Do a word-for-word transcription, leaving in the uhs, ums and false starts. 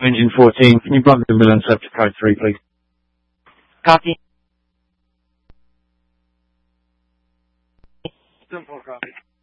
Engine fourteen, can you plug the bill and set to code three, please? Copy. Simple copy.